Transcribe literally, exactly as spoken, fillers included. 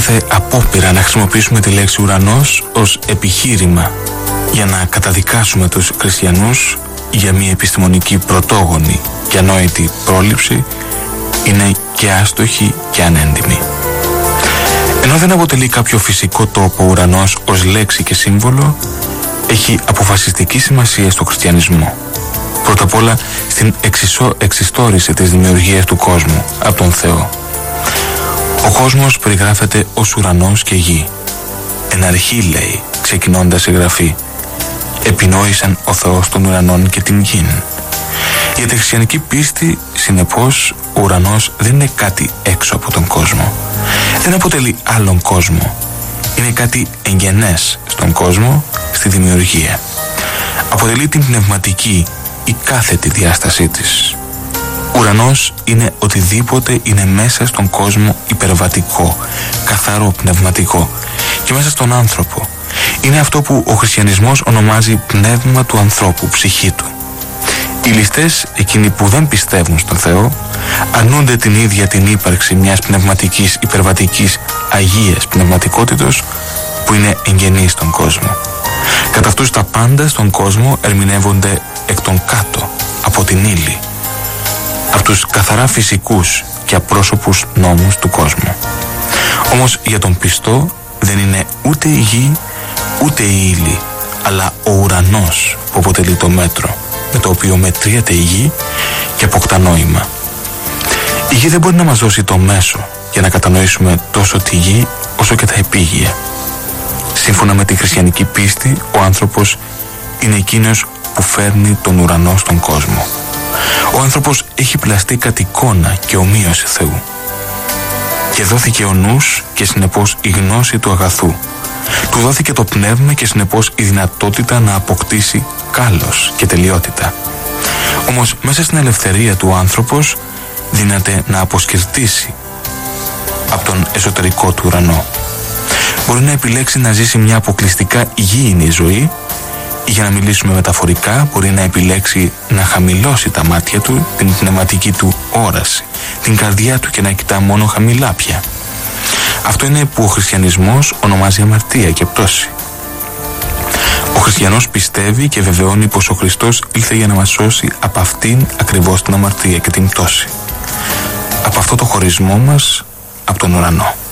κάθε απόπειρα να χρησιμοποιήσουμε τη λέξη ουρανός ως επιχείρημα για να καταδικάσουμε τους χριστιανούς για μια επιστημονική πρωτόγονη και ανόητη πρόληψη είναι και άστοχη και ανέντιμη. Ενώ δεν αποτελεί κάποιο φυσικό τόπο ο ουρανός ως λέξη και σύμβολο, έχει αποφασιστική σημασία στο χριστιανισμό. Πρώτα απ' όλα στην εξισό, εξιστόρηση της δημιουργίας του κόσμου από τον Θεό. Ο κόσμος περιγράφεται ως ουρανός και γη. Εν αρχή, λέει, ξεκινώντας η Γραφή, επινόησαν ο Θεός των ουρανών και την γην. Για τη χριστιανική πίστη, συνεπώς, ο ουρανός δεν είναι κάτι έξω από τον κόσμο. Δεν αποτελεί άλλον κόσμο. Είναι κάτι εγγενές στον κόσμο, στη δημιουργία. Αποτελεί την πνευματική ή κάθετη διάστασή της. Ουρανός είναι οτιδήποτε είναι μέσα στον κόσμο υπερβατικό, καθαρό, πνευματικό και μέσα στον άνθρωπο. Είναι αυτό που ο χριστιανισμός ονομάζει πνεύμα του ανθρώπου, ψυχή του. Οι ληστές, εκείνοι που δεν πιστεύουν στον Θεό, αρνούνται την ίδια την ύπαρξη μιας πνευματικής, υπερβατικής, αγίας πνευματικότητος που είναι εγγενή στον κόσμο. Κατά αυτούς τα πάντα στον κόσμο ερμηνεύονται εκ των κάτω, από την ύλη, από τους καθαρά φυσικούς και απρόσωπους νόμους του κόσμου. Όμως για τον πιστό δεν είναι ούτε η γη, ούτε η ύλη, αλλά ο ουρανός που αποτελεί το μέτρο με το οποίο μετριέται η γη και αποκτά νόημα. Η γη δεν μπορεί να μας δώσει το μέσο για να κατανοήσουμε τόσο τη γη όσο και τα επίγεια. Σύμφωνα με τη χριστιανική πίστη, ο άνθρωπος είναι εκείνος που φέρνει τον ουρανό στον κόσμο. Ο άνθρωπος έχει πλαστεί κατ' εικόνα και ομοίωση Θεού. Και δόθηκε ο νους και συνεπώς η γνώση του αγαθού. Του δόθηκε το πνεύμα και συνεπώς η δυνατότητα να αποκτήσει κάλος και τελειότητα. Όμως μέσα στην ελευθερία του ο άνθρωπος δύναται να αποσκερτήσει από τον εσωτερικό του ουρανό. Μπορεί να επιλέξει να ζήσει μια αποκλειστικά υγιεινή ζωή ή, για να μιλήσουμε μεταφορικά, μπορεί να επιλέξει να χαμηλώσει τα μάτια του, την πνευματική του όραση, την καρδιά του και να κοιτά μόνο χαμηλά πια. Αυτό είναι που ο χριστιανισμός ονομάζει αμαρτία και πτώση. Ο χριστιανός πιστεύει και βεβαιώνει πως ο Χριστός ήλθε για να μας σώσει από αυτήν ακριβώς την αμαρτία και την πτώση. Από αυτό το χωρισμό μας από τον ουρανό.